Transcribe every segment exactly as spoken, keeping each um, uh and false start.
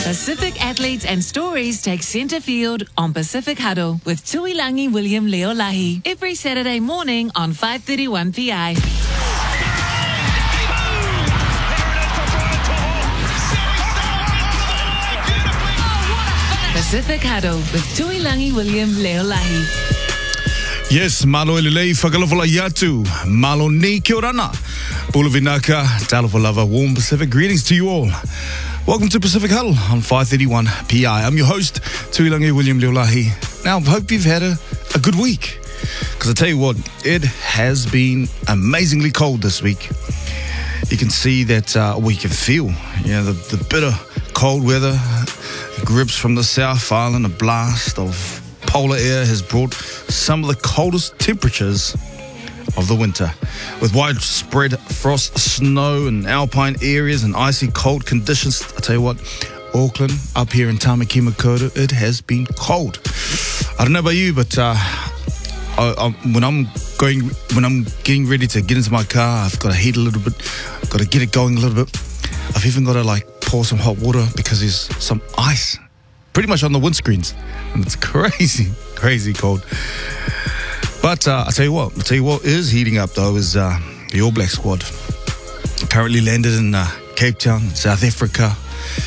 Pacific athletes and stories take centre field on Pacific Huddle with Tuilangi William Leolahi every Saturday morning on five thirty-one P I. Pacific Huddle with Tuilangi William Leolahi. Yes, malo elelei whakalafola yatu, malo ni kia orana. Pula vinaka, talofa lava, warm Pacific greetings to you all. Welcome to Pacific Huddle on five thirty-one P I. I'm your host, Tuilangi William Leolahi. Now, I hope you've had a, a good week. Because I tell you what, it has been amazingly cold this week. You can see that, uh, well, you can feel, you know, the, the bitter cold weather grips from the South Island. A blast of polar air has brought some of the coldest temperatures of the winter, with widespread frost, snow in alpine areas and icy cold conditions. I tell you what, Auckland, up here in Tamaki Makaurau, it has been cold. I don't know about you, but uh, I, I, when I'm going, when I'm getting ready to get into my car, I've got to heat a little bit, I've got to get it going a little bit. I've even got to like pour some hot water because there's some ice pretty much on the windscreens, and it's crazy, crazy cold. But uh, I tell you what, I tell you what is heating up though is uh, the All Black squad. Currently landed in uh, Cape Town, South Africa,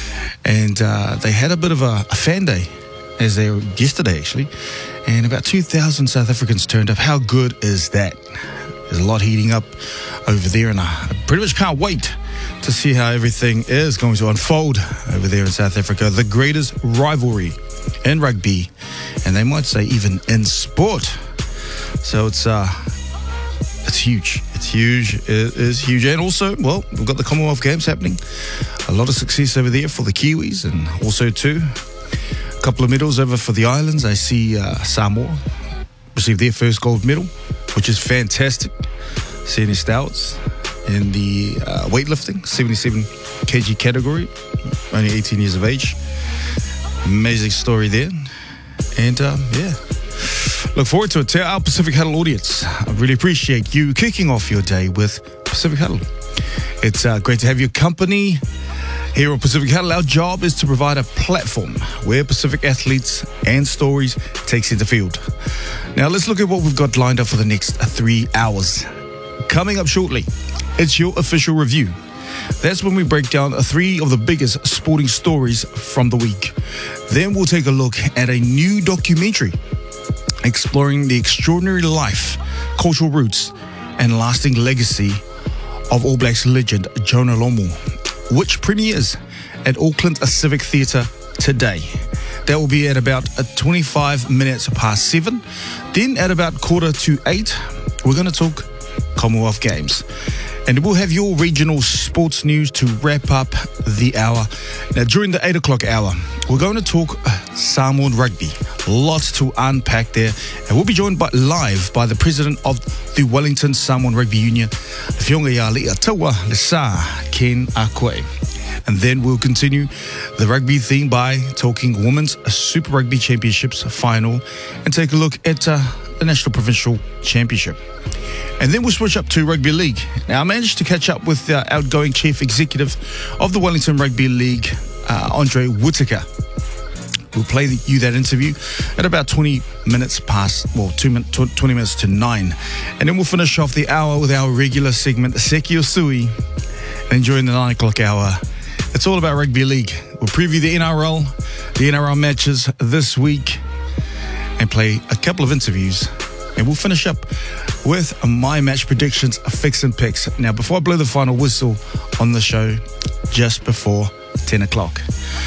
and uh, they had a bit of a, a fan day as they were yesterday actually, and about two thousand South Africans turned up. How good is that? There's a lot heating up over there, and I pretty much can't wait to see how everything is going to unfold over there in South Africa. The greatest rivalry in rugby, and they might say even in sport. So it's uh, it's huge. It's huge. It is huge. And also, well, we've got the Commonwealth Games happening. A lot of success over there for the Kiwis, and also too, a couple of medals over for the islands. I see uh, Samoa received their first gold medal, which is fantastic. Sydney Stouts in the uh, weightlifting, seventy-seven kilogram category, only eighteen years of age. Amazing story there. And um, yeah, look forward to it. To our Pacific Huddle audience, I really appreciate you kicking off your day with Pacific Huddle. It's uh, great to have your company here on Pacific Huddle. Our job is to provide a platform where Pacific athletes and stories take center field. Now let's look at what we've got lined up for the next three hours. Coming up shortly, it's your official review. That's when we break down three of the biggest sporting stories from the week. Then we'll take a look at a new documentary exploring the extraordinary life, cultural roots, and lasting legacy of All Blacks legend Jonah Lomu, which premieres at Auckland Civic Theatre today. That will be at about twenty-five minutes past seven. Then at about quarter to eight, we're going to talk Commonwealth Games. And we'll have your regional sports news to wrap up the hour. Now, during the eight o'clock hour, we're going to talk Samoan rugby. Lots to unpack there. And we'll be joined by, live by the president of the Wellington Samoan Rugby Union, Whionga Yali Atawa Lesa Ken Akwe. And then we'll continue the rugby theme by talking Women's Super Rugby Championships final and take a look at uh, the National Provincial Championship. And then we'll switch up to Rugby League. Now, I managed to catch up with the outgoing chief executive of the Wellington Rugby League, uh, Andre Whitaker. We'll play you that interview at about twenty minutes past, well, two min- twenty minutes to nine. And then we'll finish off the hour with our regular segment, Seki o Sui. And during the nine o'clock hour, it's all about Rugby League. We'll preview the N R L, the N R L matches this week, and play a couple of interviews. And we'll finish up with my match predictions, fix and picks. Now, before I blow the final whistle on the show, just before ten o'clock.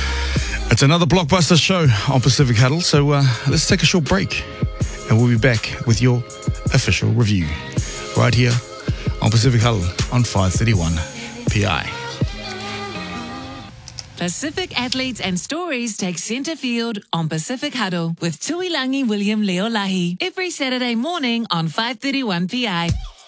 It's another blockbuster show on Pacific Huddle, so uh, let's take a short break. And we'll be back with your official review right here on Pacific Huddle on five thirty-one P I. Pacific athletes and stories take centre field on Pacific Huddle with Tuilangi William Leolahi every Saturday morning on five thirty-one P I.